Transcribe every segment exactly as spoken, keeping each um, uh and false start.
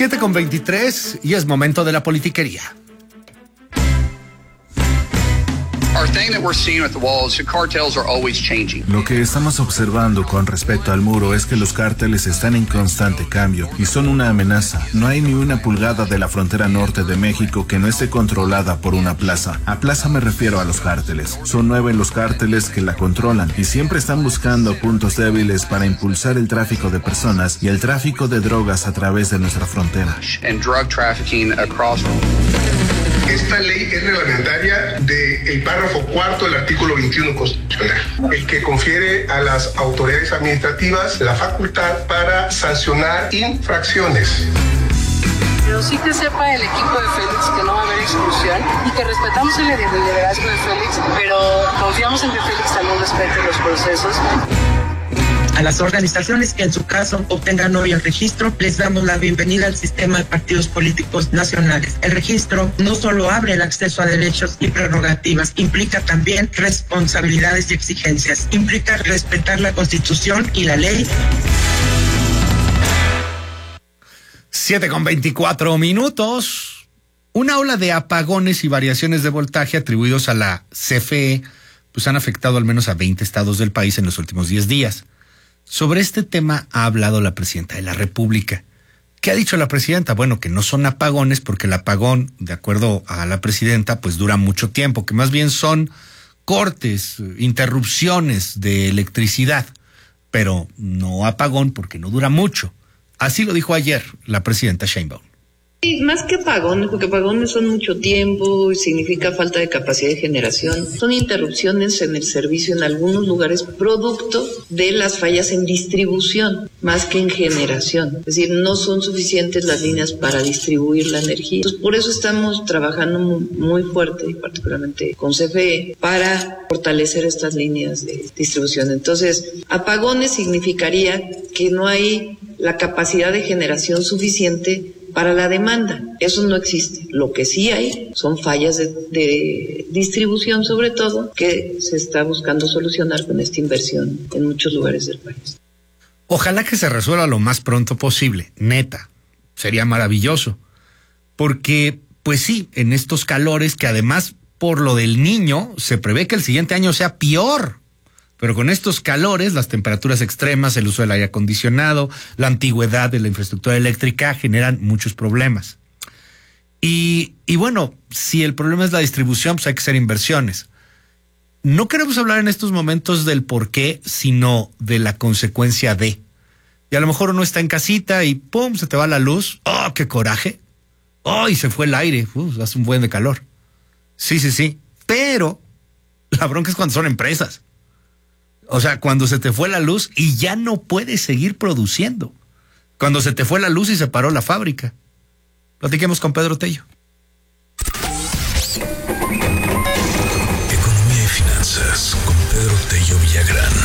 siete con veintitrés y es momento de la politiquería. Lo que estamos observando con respecto al muro es que los cárteles están en constante cambio y son una amenaza. No hay ni una pulgada de la frontera norte de México que no esté controlada por una plaza. A plaza me refiero a los cárteles. Son nueve los cárteles que la controlan y siempre están buscando puntos débiles para impulsar el tráfico de personas y el tráfico de drogas a través de nuestra frontera. Esta ley es reglamentaria del párrafo cuarto del artículo veintiuno constitucional, el que confiere a las autoridades administrativas la facultad para sancionar infracciones. Pero sí que sepa el equipo de Félix que no va a haber exclusión y que respetamos el liderazgo de Félix, pero confiamos en que Félix también respete los procesos. A las organizaciones que en su caso obtengan hoy el registro, les damos la bienvenida al sistema de partidos políticos nacionales. El registro no solo abre el acceso a derechos y prerrogativas, implica también responsabilidades y exigencias. Implica respetar la Constitución y la ley. siete con veinticuatro minutos. Una ola de apagones y variaciones de voltaje atribuidos a la C F E pues han afectado al menos a veinte estados del país en los últimos diez días. Sobre este tema ha hablado la presidenta de la República. ¿Qué ha dicho la presidenta? Bueno, que no son apagones porque el apagón, de acuerdo a la presidenta, pues dura mucho tiempo, que más bien son cortes, interrupciones de electricidad, pero no apagón porque no dura mucho. Así lo dijo ayer la presidenta Sheinbaum. Sí, más que apagones, porque apagones son mucho tiempo y significa falta de capacidad de generación. Son interrupciones en el servicio en algunos lugares producto de las fallas en distribución, más que en generación. Es decir, no son suficientes las líneas para distribuir la energía. Entonces, por eso estamos trabajando muy, muy fuerte, y particularmente con C F E, para fortalecer estas líneas de distribución. Entonces, apagones significaría que no hay la capacidad de generación suficiente para la demanda. Eso no existe. Lo que sí hay son fallas de, de distribución, sobre todo, que se está buscando solucionar con esta inversión en muchos lugares del país. Ojalá que se resuelva lo más pronto posible, neta. Sería maravilloso. Porque, pues sí, en estos calores que además, por lo del Niño, se prevé que el siguiente año sea peor. Pero con estos calores, las temperaturas extremas, el uso del aire acondicionado, la antigüedad de la infraestructura eléctrica generan muchos problemas. Y, y bueno, si el problema es la distribución, pues hay que hacer inversiones. No queremos hablar en estos momentos del por qué, sino de la consecuencia de. Y a lo mejor uno está en casita y ¡pum! Se te va la luz. ¡Oh, qué coraje! ¡Oh, y se fue el aire! Uf, hace un buen de calor. Sí, sí, sí. Pero la bronca es cuando son empresas. O sea, cuando se te fue la luz y ya no puedes seguir produciendo. Cuando se te fue la luz y se paró la fábrica. Platiquemos con Pedro Tello. Economía y finanzas con Pedro Tello Villagrán.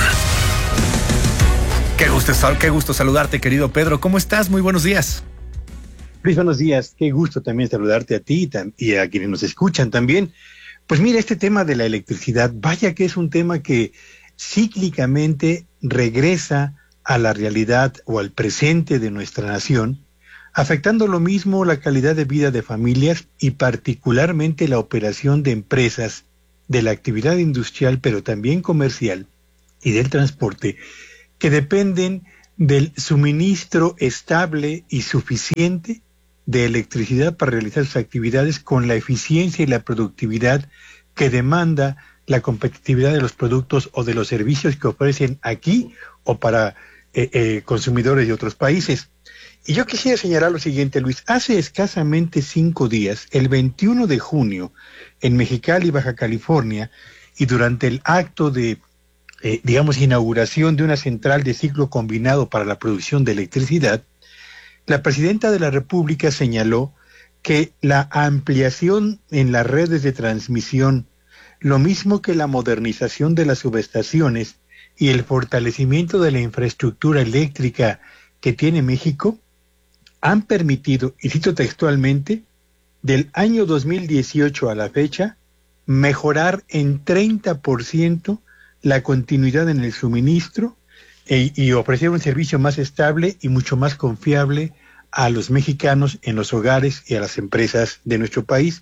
Qué gusto, qué gusto saludarte, querido Pedro. ¿Cómo estás? Muy buenos días. Luis, buenos días. Qué gusto también saludarte a ti y a quienes nos escuchan también. Pues mira, este tema de la electricidad, vaya que es un tema que cíclicamente regresa a la realidad o al presente de nuestra nación, afectando lo mismo la calidad de vida de familias y particularmente la operación de empresas, de la actividad industrial, pero también comercial y del transporte, que dependen del suministro estable y suficiente de electricidad para realizar sus actividades con la eficiencia y la productividad que demanda la competitividad de los productos o de los servicios que ofrecen aquí o para eh, eh, consumidores de otros países. Y yo quisiera señalar lo siguiente, Luis. Hace escasamente cinco días, el veintiuno de junio, en Mexicali, Baja California, y durante el acto de, eh, digamos, inauguración de una central de ciclo combinado para la producción de electricidad, la presidenta de la República señaló que la ampliación en las redes de transmisión, lo mismo que la modernización de las subestaciones y el fortalecimiento de la infraestructura eléctrica que tiene México, han permitido, y cito textualmente, del año dos mil dieciocho a la fecha, mejorar en treinta por ciento la continuidad en el suministro e, y ofrecer un servicio más estable y mucho más confiable a los mexicanos en los hogares y a las empresas de nuestro país.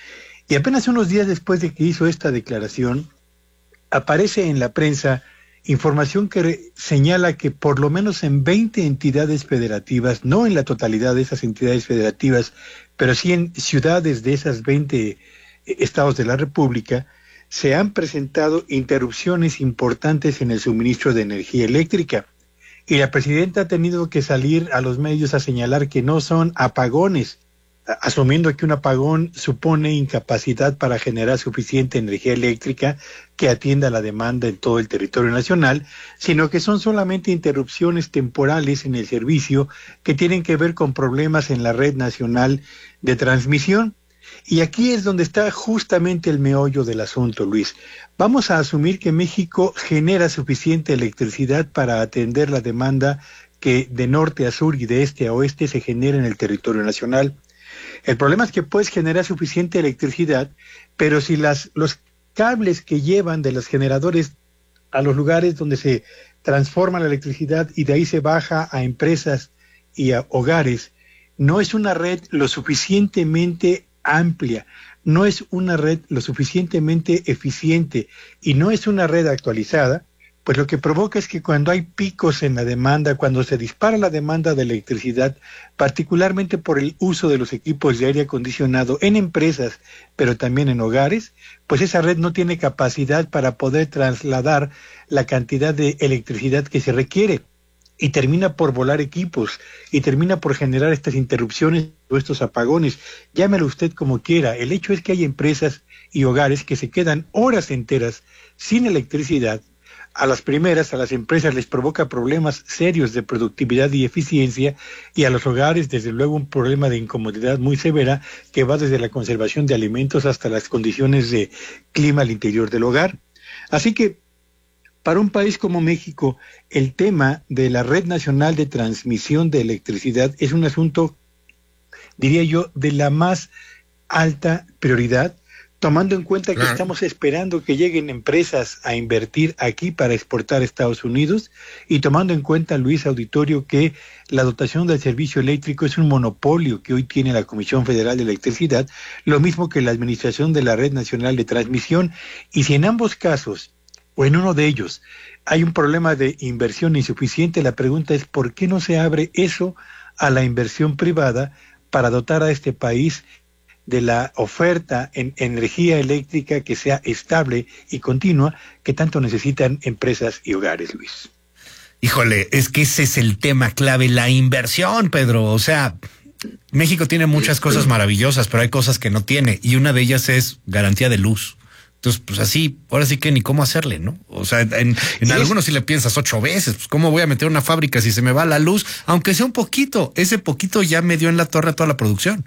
Y apenas unos días después de que hizo esta declaración, aparece en la prensa información que re- señala que por lo menos en veinte entidades federativas, no en la totalidad de esas entidades federativas, pero sí en ciudades de esas veinte estados de la República, se han presentado interrupciones importantes en el suministro de energía eléctrica. Y la presidenta ha tenido que salir a los medios a señalar que no son apagones, asumiendo que un apagón supone incapacidad para generar suficiente energía eléctrica que atienda la demanda en todo el territorio nacional, sino que son solamente interrupciones temporales en el servicio que tienen que ver con problemas en la red nacional de transmisión. Y aquí es donde está justamente el meollo del asunto, Luis. Vamos a asumir que México genera suficiente electricidad para atender la demanda que de norte a sur y de este a oeste se genera en el territorio nacional. El problema es que puedes generar suficiente electricidad, pero si las, los cables que llevan de los generadores a los lugares donde se transforma la electricidad y de ahí se baja a empresas y a hogares, no es una red lo suficientemente amplia, no es una red lo suficientemente eficiente y no es una red actualizada, pues lo que provoca es que cuando hay picos en la demanda, cuando se dispara la demanda de electricidad, particularmente por el uso de los equipos de aire acondicionado en empresas, pero también en hogares, pues esa red no tiene capacidad para poder trasladar la cantidad de electricidad que se requiere. Y termina por volar equipos, y termina por generar estas interrupciones o estos apagones. Llámelo usted como quiera. El hecho es que hay empresas y hogares que se quedan horas enteras sin electricidad. A las primeras, a las empresas les provoca problemas serios de productividad y eficiencia, y a los hogares, desde luego, un problema de incomodidad muy severa que va desde la conservación de alimentos hasta las condiciones de clima al interior del hogar. Así que, para un país como México, el tema de la Red Nacional de Transmisión de Electricidad es un asunto, diría yo, de la más alta prioridad, tomando en cuenta que claro. estamos esperando que lleguen empresas a invertir aquí para exportar a Estados Unidos, y tomando en cuenta, Luis Auditorio, que la dotación del servicio eléctrico es un monopolio que hoy tiene la Comisión Federal de Electricidad, lo mismo que la administración de la Red Nacional de Transmisión, y si en ambos casos o en uno de ellos hay un problema de inversión insuficiente, la pregunta es ¿por qué no se abre eso a la inversión privada para dotar a este país de la oferta en energía eléctrica que sea estable y continua que tanto necesitan empresas y hogares, Luis? Híjole, es que ese es el tema clave, la inversión, Pedro. O sea, México tiene muchas cosas maravillosas, pero hay cosas que no tiene, y una de ellas es garantía de luz. Entonces, pues así, ahora sí que ni cómo hacerle, ¿no? O sea, en, en algunos sí le piensas ocho veces, pues cómo voy a meter una fábrica si se me va la luz, aunque sea un poquito, ese poquito ya me dio en la torre a toda la producción.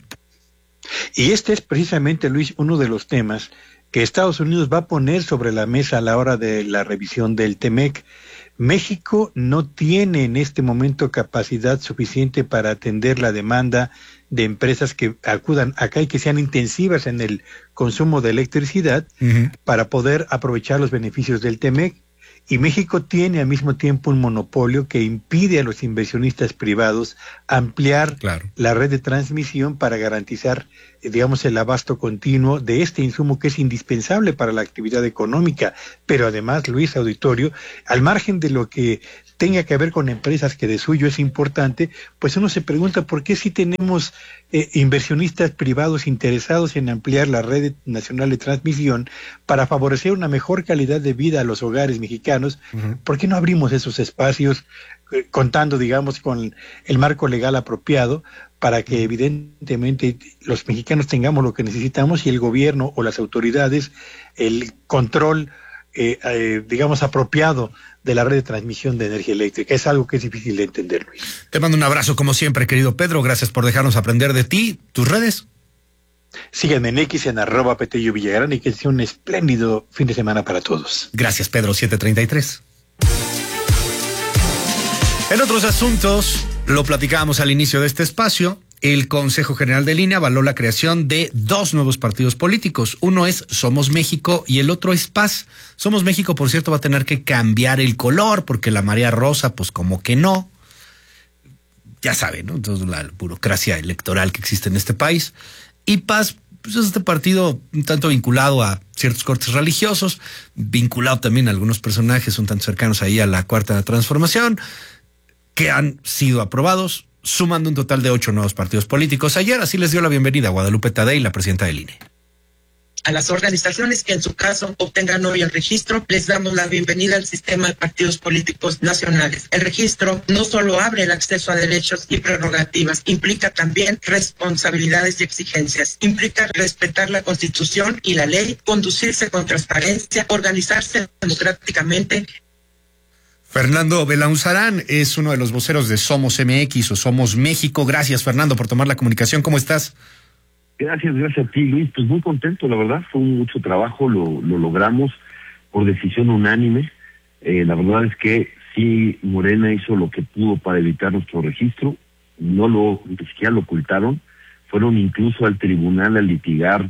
Y este es precisamente, Luis, uno de los temas que Estados Unidos va a poner sobre la mesa a la hora de la revisión del TEMEC. México no tiene en este momento capacidad suficiente para atender la demanda de empresas que acudan acá y que sean intensivas en el consumo de electricidad uh-huh. para poder aprovechar los beneficios del TEMEC. Y México tiene al mismo tiempo un monopolio que impide a los inversionistas privados ampliar claro. la red de transmisión para garantizar, digamos, el abasto continuo de este insumo que es indispensable para la actividad económica. Pero además, Luis Auditorio, al margen de lo que tenga que ver con empresas que de suyo es importante, pues uno se pregunta por qué si tenemos eh, inversionistas privados interesados en ampliar la red nacional de transmisión para favorecer una mejor calidad de vida a los hogares mexicanos, uh-huh. ¿por qué no abrimos esos espacios eh, contando, digamos, con el marco legal apropiado para que evidentemente los mexicanos tengamos lo que necesitamos y el gobierno o las autoridades el control Eh, eh, digamos, apropiado de la red de transmisión de energía eléctrica? Es algo que es difícil de entender, Luis. Te mando un abrazo como siempre, querido Pedro. Gracias por dejarnos aprender de ti. ¿Tus redes? Síganme en X en arroba Petello Villagrán y que sea un espléndido fin de semana para todos. Gracias, Pedro. siete treinta y tres. En otros asuntos, lo platicábamos al inicio de este espacio. El Consejo General del I N E avaló la creación de dos nuevos partidos políticos. Uno es Somos México y el otro es Paz. Somos México, por cierto, va a tener que cambiar el color porque la marea rosa, pues como que no. ya saben, ¿no? Entonces, la burocracia electoral que existe en este país. Y Paz, pues es este partido un tanto vinculado a ciertos cortes religiosos, vinculado también a algunos personajes un tanto cercanos ahí a la Cuarta Transformación, que han sido aprobados, sumando un total de ocho nuevos partidos políticos. Ayer así les dio la bienvenida a Guadalupe Tadei, la presidenta del I N E. A las organizaciones que en su caso obtengan hoy el registro, les damos la bienvenida al sistema de partidos políticos nacionales. El registro no solo abre el acceso a derechos y prerrogativas, implica también responsabilidades y exigencias. Implica respetar la Constitución y la ley, conducirse con transparencia, organizarse democráticamente. Fernando Belaunzarán es uno de los voceros de Somos M X o Somos México. Gracias, Fernando, por tomar la comunicación. ¿Cómo estás? Gracias, gracias a ti, Luis. Pues muy contento, la verdad. Fue mucho trabajo, lo, lo logramos por decisión unánime. Eh, la verdad es que sí, Morena hizo lo que pudo para evitar nuestro registro. No lo, ni siquiera lo ocultaron. Fueron incluso al tribunal a litigar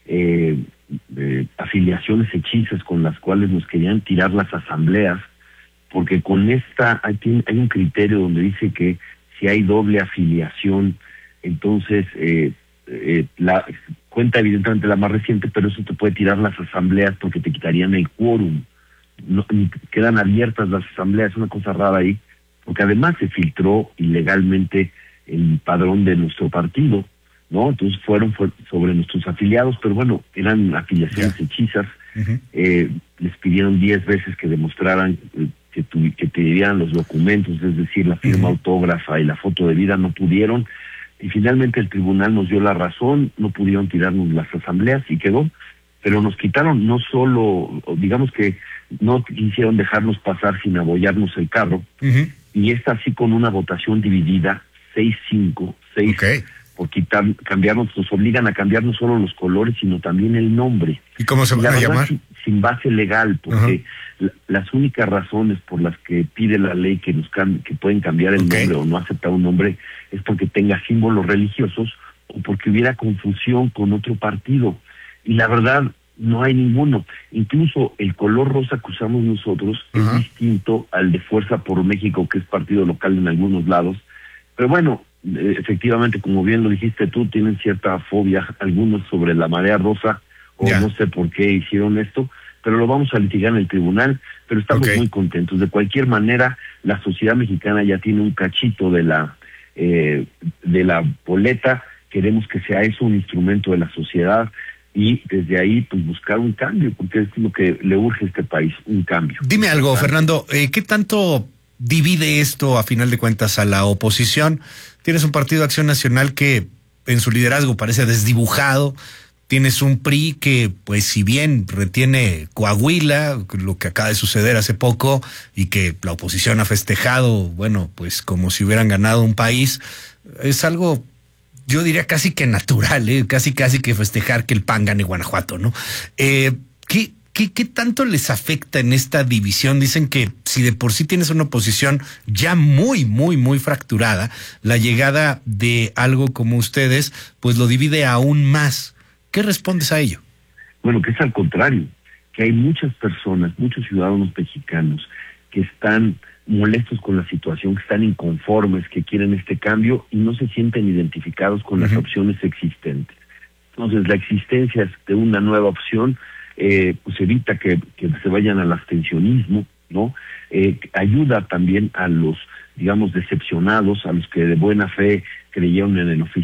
eh, eh, afiliaciones hechizas con las cuales nos querían tirar las asambleas, porque con esta hay, hay un criterio donde dice que si hay doble afiliación, entonces eh, eh, la cuenta evidentemente la más reciente, pero eso te puede tirar las asambleas porque te quitarían el quórum. No, quedan abiertas las asambleas, es una cosa rara ahí, porque además se filtró ilegalmente el padrón de nuestro partido, ¿no? Entonces fueron fue sobre nuestros afiliados, pero bueno, eran afiliaciones yeah. hechizas. Uh-huh. eh, les pidieron diez veces que demostraran eh, que, tu, que te dieran los documentos, es decir, la firma uh-huh. autógrafa y la foto de vida, no pudieron, y finalmente el tribunal nos dio la razón, no pudieron tirarnos las asambleas y quedó, pero nos quitaron no solo, digamos que no quisieron dejarnos pasar sin abollarnos el carro, uh-huh. y esta así con una votación dividida, seis cinco, seis, okay. por quitar, cambiarnos, nos obligan a cambiar no solo los colores, sino también el nombre. ¿Y cómo se van a llamar? Sin, sin base legal, porque uh-huh. la, las únicas razones por las que pide la ley que nos cambie, que pueden cambiar el okay. nombre o no aceptar un nombre, es porque tenga símbolos religiosos o porque hubiera confusión con otro partido. Y la verdad, no hay ninguno. Incluso el color rosa que usamos nosotros uh-huh. es distinto al de Fuerza por México, que es partido local en algunos lados. Pero bueno, eh, efectivamente, como bien lo dijiste tú, tienen cierta fobia algunos sobre la marea rosa, o yeah. no sé por qué hicieron esto, pero lo vamos a litigar en el tribunal, pero estamos okay. muy contentos. De cualquier manera, la sociedad mexicana ya tiene un cachito de la eh, de la boleta. Queremos que sea eso un instrumento de la sociedad, y desde ahí pues buscar un cambio, porque es lo que le urge a este país, un cambio. Dime algo, Fernando, eh, ¿qué tanto divide esto a final de cuentas a la oposición? Tienes un Partido de Acción Nacional que en su liderazgo parece desdibujado, tienes un P R I que pues si bien retiene Coahuila, lo que acaba de suceder hace poco, y que la oposición ha festejado, bueno, pues como si hubieran ganado un país, es algo, yo diría casi que natural, ¿eh? casi casi que festejar que el P A N gane Guanajuato, ¿no? Eh, ¿qué, qué, ¿Qué tanto les afecta en esta división? Dicen que si de por sí tienes una oposición ya muy, muy, muy fracturada, la llegada de algo como ustedes, pues lo divide aún más. ¿Qué respondes a ello? Bueno, que es al contrario, que hay muchas personas, muchos ciudadanos mexicanos que están molestos con la situación, que están inconformes, que quieren este cambio y no se sienten identificados con uh-huh. las opciones existentes. Entonces, la existencia de una nueva opción eh, pues evita que, que se vayan al abstencionismo, ¿no? Eh, ayuda también a los, digamos, decepcionados, a los que de buena fe creyeron en el oficialismo